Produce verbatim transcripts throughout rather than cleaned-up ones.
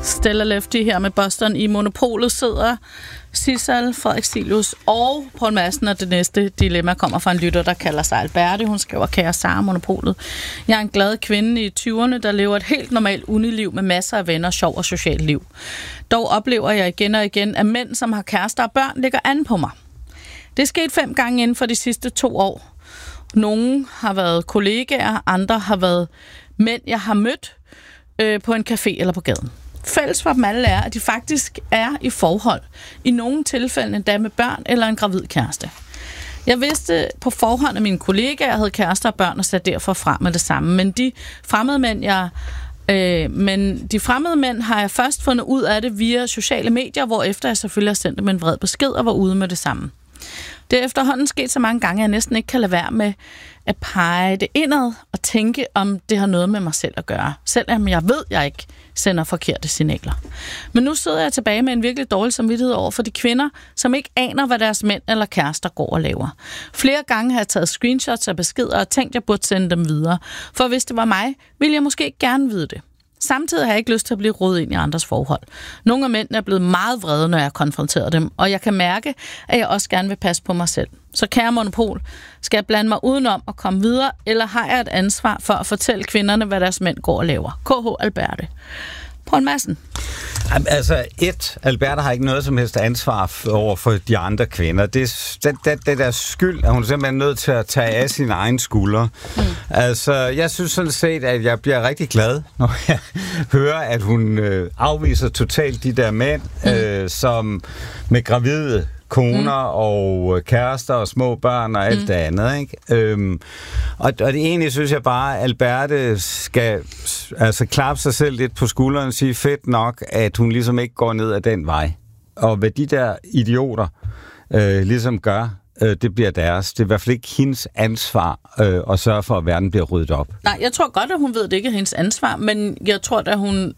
Stella Lefty her med Boston. I Monopolet sidder Sissel, Frederik Silius og Poul Madsen, og det næste dilemma kommer fra en lytter, der kalder sig Alberte. Hun skriver, kære Sara, Monopolet. Jeg er en glad kvinde i tyverne, der lever et helt normalt uniliv med masser af venner, sjov og socialt liv. Dog oplever jeg igen og igen, at mænd, som har kærester og børn, ligger an på mig. Det er sket fem gange inden for de sidste to år. Nogle har været kollegaer, andre har været mænd, jeg har mødt øh, på en café eller på gaden. Fælles for dem alle er, at de faktisk er i forhold. I nogle tilfælde endda med børn eller en gravid kæreste. Jeg vidste på forhånd, at mine kollegaer havde kærester og børn og satte derfor frem med det samme. Men de fremmede mænd, jeg, øh, men de fremmede mænd har jeg først fundet ud af det via sociale medier, hvorefter jeg selvfølgelig har sendt dem en vred besked og var ude med det samme. Det er efterhånden sket så mange gange, at jeg næsten ikke kan lade være med at pege det indad og tænke, om det har noget med mig selv at gøre. Selvom jeg ved, at jeg ikke sender forkerte signaler. Men nu sidder jeg tilbage med en virkelig dårlig samvittighed over for de kvinder, som ikke aner, hvad deres mænd eller kærester går og laver. Flere gange har jeg taget screenshots af beskeder og tænkt, at jeg burde sende dem videre. For hvis det var mig, ville jeg måske ikke gerne vide det. Samtidig har jeg ikke lyst til at blive rodet ind i andres forhold. Nogle af mændene er blevet meget vrede, når jeg konfronterer dem, og jeg kan mærke, at jeg også gerne vil passe på mig selv. Så kære Monopol, skal jeg blande mig udenom og komme videre, eller har jeg et ansvar for at fortælle kvinderne, hvad deres mænd går og laver? K H Alberte. Poul Madsen. Altså, et, Alberte har ikke noget som helst ansvar over for de andre kvinder. Det, det, det, det der skyld, at hun simpelthen er nødt til at tage af sine egne skuldre. Mm. Altså, jeg synes sådan set, at jeg bliver rigtig glad, når jeg hører, at hun øh, afviser totalt de der mænd, mm. øh, som med gravide koner mm. og kærester og små børn og alt mm. det andet, ikke? Øhm, og, og det egentlig synes jeg bare, at Alberte skal altså klappe sig selv lidt på skulderen og sige, fedt nok, at hun ligesom ikke går ned ad den vej. Og hvad de der idioter øh, ligesom gør, øh, det bliver deres. Det er i hvert fald ikke hendes ansvar øh, at sørge for, at verden bliver ryddet op. Nej, jeg tror godt, at hun ved, at det ikke er hendes ansvar, men jeg tror, at hun...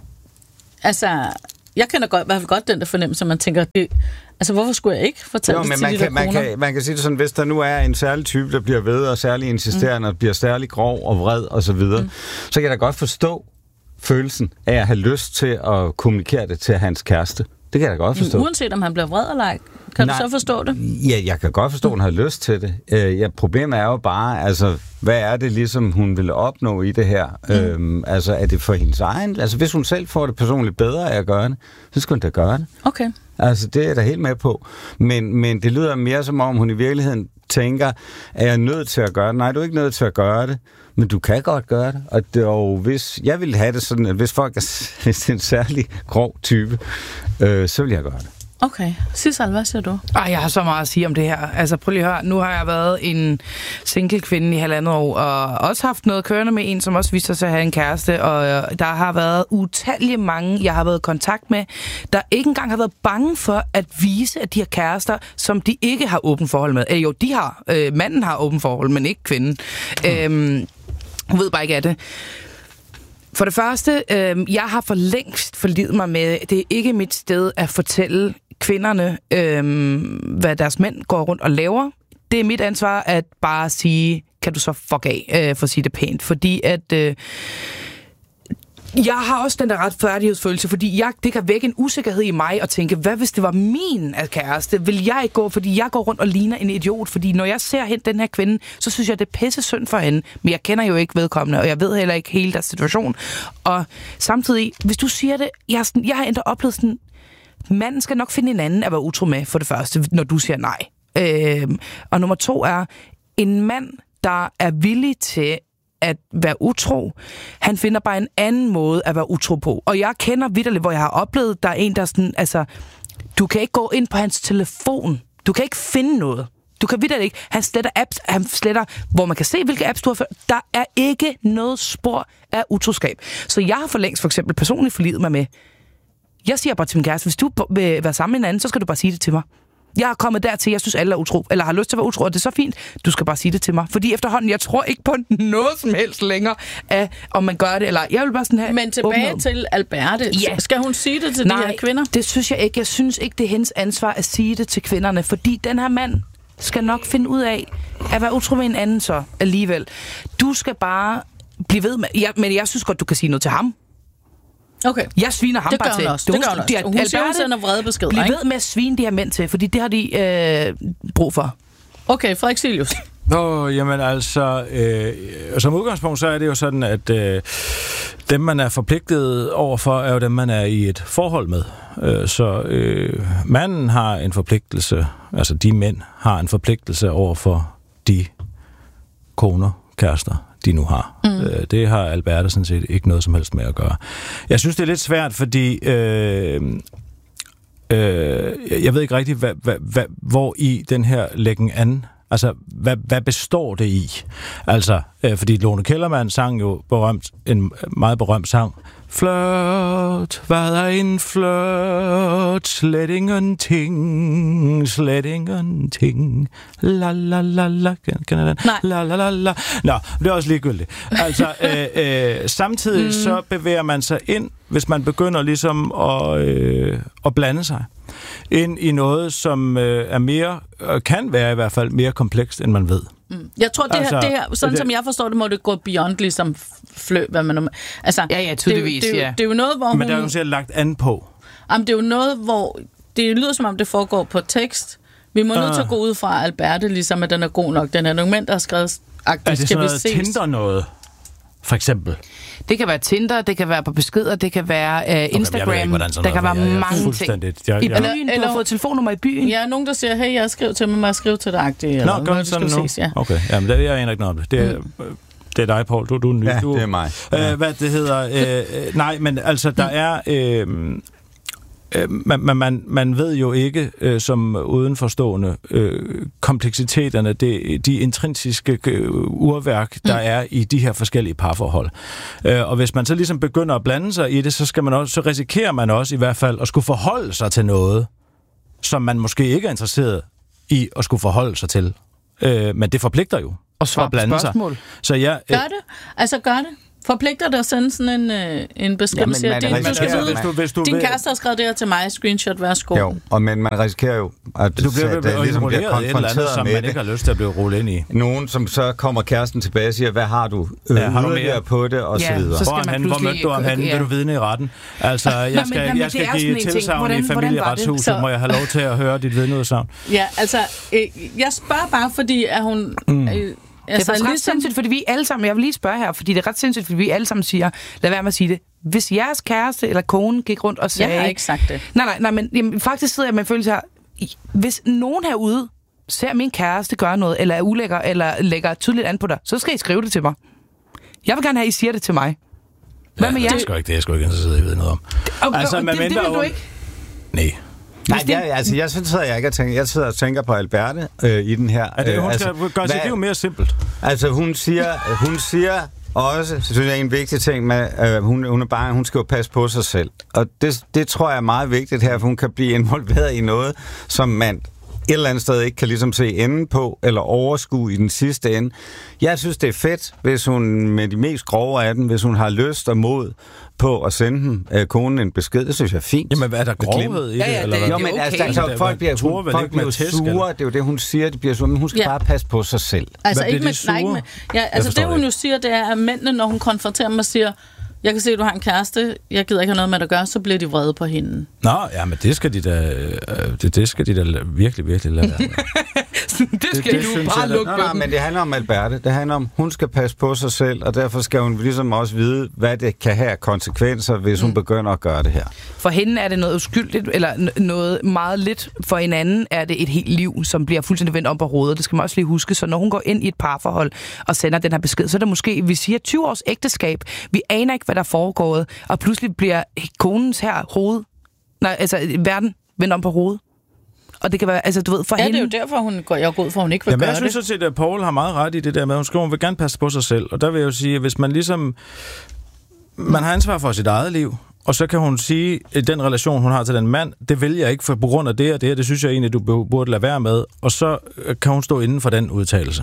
Altså... Jeg kender godt, i hvert fald godt den der fornemmelse, at man tænker, det, altså hvorfor skulle jeg ikke fortælle jo, det men til man de kan, der man kan, man kan sige det sådan, hvis der nu er en særlig type, der bliver ved og særlig insisterende, mm. og bliver særlig grov og vred og så videre, mm. så kan jeg da godt forstå følelsen af at have lyst til at kommunikere det til hans kæreste. Det kan jeg da godt forstå. Men uanset om han bliver vred eller ej, kan Nej, du så forstå det? Ja, jeg kan godt forstå, at hun har lyst til det. Øh, ja, problemet er jo bare, altså, hvad er det ligesom, hun vil opnå i det her? Mm. Øhm, altså, er det for hendes egen? Altså, hvis hun selv får det personligt bedre af at gøre det, så skal hun da gøre det. Okay. Altså, det er jeg da helt med på. Men, men det lyder mere som om, hun i virkeligheden tænker, er jeg nødt til at gøre det? Nej, du er ikke nødt til at gøre det. Men du kan godt gøre det. Og, det, og hvis jeg ville have det sådan, at hvis folk er, hvis det er en særlig grov type, øh, så vil jeg gøre det. Okay. Sissel, hvad siger du? Ej, jeg har så meget at sige om det her. Altså, prøv lige at høre. Nu har jeg været en single kvinde i halvandet år, og også haft noget kørende med en, som også viser sig at have en kæreste, og der har været utallige mange, jeg har været i kontakt med, der ikke engang har været bange for at vise, at de har kærester, som de ikke har åbent forhold med. Øh, jo, de har. Øh, manden har åbent forhold, men ikke kvinden. Mm. Øhm, hun ved bare ikke af det. For det første, øh, jeg har for længst forlidet mig med, det er ikke mit sted at fortælle kvinderne, øh, hvad deres mænd går rundt og laver. Det er mit ansvar at bare sige, kan du så fuck af, øh, for at sige det pænt. Fordi at... Øh, jeg har også den der retfærdighedsfølelse, fordi jeg, det kan vække en usikkerhed i mig og tænke, hvad hvis det var min kæreste? Vil jeg ikke gå, fordi jeg går rundt og ligner en idiot? Fordi når jeg ser hen den her kvinde, så synes jeg, det er pisse synd for hende. Men jeg kender jo ikke vedkommende, og jeg ved heller ikke hele deres situation. Og samtidig, hvis du siger det, jeg, sådan, jeg har endda oplevet sådan, manden skal nok finde en anden at være utro med, for det første, når du siger nej. Øh, og nummer to er, en mand, der er villig til at være utro, han finder bare en anden måde at være utro på. Og jeg kender vitterligt, hvor jeg har oplevet, der er en, der sådan, altså, du kan ikke gå ind på hans telefon. Du kan ikke finde noget. Du kan vitterligt ikke. Han sletter apps, han sletter, hvor man kan se, hvilke apps du har ført. Der er ikke noget spor af utroskab. Så jeg har for længst for eksempel personligt forlidet mig med, jeg siger bare til min kæreste, hvis du vil være sammen med en anden, så skal du bare sige det til mig. Jeg er kommet dertil, jeg synes alle er utro, eller har lyst til at være utro, og det er så fint. Du skal bare sige det til mig. Fordi efterhånden, jeg tror ikke på noget som helst længere, af, om man gør det, eller jeg vil bare sådan have... Men tilbage åbenhed. Til Alberte. Ja. Skal hun sige det til Nej, de her kvinder? Det synes jeg ikke. Jeg synes ikke, det er hendes ansvar at sige det til kvinderne, fordi den her mand skal nok finde ud af at være utro med en anden så alligevel. Du skal bare blive ved med... Ja, men jeg synes godt, du kan sige noget til ham. Okay. Jeg sviner ham det bare gør til. hun også. Det, det gør hun også. Hun siger, hun sender vrede beskeder, Bliv ikke? ved med at svine de her mænd til, fordi det har de øh, brug for. Okay, Frederik Cilius. Nå, jamen altså, øh, som udgangspunkt, så er det jo sådan, at øh, dem, man er forpligtet overfor, er jo dem, man er i et forhold med. Øh, så øh, manden har en forpligtelse, altså de mænd har en forpligtelse overfor de koner, kærester, de nu har. Mm. Øh, det har Alberte sådan set ikke noget som helst med at gøre. Jeg synes, det er lidt svært, fordi øh, øh, jeg ved ikke rigtigt, hvad, hvad, hvad, hvor i den her læggen an. Altså, hvad, hvad består det i? Altså, øh, fordi Lone Kellermann sang jo berømt, en meget berømt sang. Flirt, hvad er en flirt? Slet ingenting, slet ingenting. La la la la. Kan jeg den? La la la la. Nå, det er også ligegyldigt. Altså, øh, øh, samtidig mm. så bevæger man sig ind, hvis man begynder ligesom at, øh, at blande sig ind i noget, som øh, er mere, øh, kan være i hvert fald mere komplekst, end man ved. Mm. Jeg tror, det her, altså, det her sådan det, som jeg forstår det, må det gå beyond ligesom flø, hvad man... Altså, ja, ja, tydeligvis, det, det, ja. Det er jo noget, hvor hun... Men der er jo selv lagt an på. Jamen, det er jo noget, hvor... Det lyder som om, det foregår på tekst. Vi må uh. nødt til at gå ud fra Alberte, ligesom at den er god nok. Den er nogle mænd, der har skrevet... Er det sådan noget Tinder noget? For eksempel. Det kan være Tinder, det kan være på beskeder, det kan være uh, Instagram, okay, ikke, der kan være jeg, jeg mange ting. Jeg, jeg, I byen, eller, du har fået telefonnummer i byen. Ja, nogen der siger, hey, jeg skriver til mig, jeg skriver til dig. Nå, gør det sådan nu? Ses, ja. Okay, jamen, det er jeg ikke noget om det. Det er, mm. det er dig, Paul. Du, du er ny. Ja, du, det er mig. Øh, hvad det hedder? Øh, nej, men altså, der er... Øh, Man, man, man ved jo ikke, øh, som udenforstående, øh, kompleksiteterne, det, de intrinsiske øh, urværk, der mm. er i de her forskellige parforhold. Øh, og hvis man så ligesom begynder at blande sig i det, så, skal man også, så risikerer man også i hvert fald at skulle forholde sig til noget, som man måske ikke er interesseret i at skulle forholde sig til. Øh, men det forpligter jo og svare at blande spørgsmål. sig. Så jeg, øh, gør det? Altså gør det? Forpligter dig at sende sådan en, øh, en besked, ja, siger, din, du skal vide, hvis du, hvis du din kæreste har skrevet det her til mig, screenshot, værsgo. Jo, og men man risikerer jo, at du bliver, at, at, ligesom bliver konfronteret andet, som med man ikke har lyst til at blive rullet ind i. Nogen, som så kommer kæresten tilbage og siger, hvad har du øh, ja, har du mere på det, og ja, så videre. Så hvor, han, hvor mødte du ham hen? Ja. Vil du vidne i retten? Altså, jeg skal, Nå, men, jeg skal give tilsagn i familieretshuset, må jeg have lov til at høre dit vidneudsagn. Ja, altså, øh, jeg spørger bare, fordi at hun... Mm. Øh, Altså, det er ret ligesom... sindssygt, fordi vi alle sammen, jeg vil lige spørge her, fordi det er ret sindssygt, fordi vi alle sammen siger, lad være med at sige det. Hvis jeres kæreste eller kone gik rundt og sagde... Jeg har ikke sagt det. Nej, nej, nej, men jamen, faktisk sidder jeg med en følelse her, hvis nogen herude ser min kæreste gøre noget, eller er ulækker, eller lægger tydeligt an på dig, så skal I skrive det til mig. Jeg vil gerne have, at I siger det til mig. Hvad ja, med jer? Det er sgu ikke det, jeg er sgu ikke interesseret i at vide noget om. Okay, altså, det, det vil du ikke? Nej. Nej, jeg, altså, jeg synes, at jeg ikke tænker, jeg sidder og tænker på Alberte øh, i den her. Er det, hun skal altså, gøre sit liv mere simpelt. Altså, hun siger, hun siger også, så synes jeg, en vigtig ting med, øh, hun, hun er bare, hun skal jo passe på sig selv. Og det, det tror jeg er meget vigtigt her, for hun kan blive involveret i noget, som man et eller andet sted ikke kan ligesom se enden på, eller overskue i den sidste ende. Jeg synes, det er fedt, hvis hun med de mest grove af dem, hvis hun har lyst og mod på at sende dem, øh, konen en besked. Det synes jeg er fint. Jamen, hvad er der grovhed i det? Ja, ja, eller det, jo, men okay. altså, altså folk bliver, hun, folk bliver sure, det er jo det, hun siger, det bliver sure, men hun skal ja. bare passe på sig selv. Altså, hvad ikke med, nej, ikke med, ja, altså det, hun jo siger, det er, at mændene, når hun konfronterer mig og siger, jeg kan se, at du har en kæreste, jeg gider ikke have noget med at gøre, så bliver de vrede på hende. Nå, ja, men det skal de da, det, det skal de da virkelig, virkelig lade være. det skal det, det, du bare lukke. Nej, nej, men det handler om Alberte. Det handler om, hun skal passe på sig selv, og derfor skal hun ligesom også vide, hvad det kan have konsekvenser, hvis hun mm. begynder at gøre det her. For hende er det noget uskyldigt, eller noget meget lidt. For en anden er det et helt liv, som bliver fuldstændig vendt om på hovedet. Det skal man også lige huske. Så når hun går ind i et parforhold og sender den her besked, så er det måske, vi siger tyve års ægteskab. Vi aner ikke, hvad der er foregået, og pludselig bliver konens her hoved, nej, altså verden vendt om på hovedet. Og det kan være, altså du ved, for ja, hende... det er jo derfor, hun går, jeg går ud for, hun ikke vil Jamen, gøre jeg synes det. sådan set, at Paul har meget ret i det der med, at hun skriver, hun vil gerne passe på sig selv. Og der vil jeg jo sige, at hvis man ligesom... Man har ansvar for sit eget liv, og så kan hun sige, at den relation, hun har til den mand, det vil jeg ikke, for på grund af det og det, og det synes jeg egentlig, du burde lade være med. Og så kan hun stå inden for den udtalelse.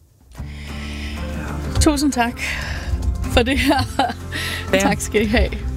Tusind tak for det her. Ja. Tak skal I have.